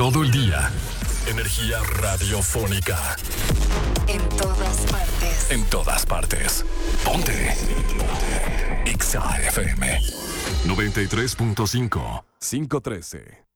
todo el día. Energía radiofónica. En todas partes. En todas partes. Ponte. Exa FM 93.5. 513.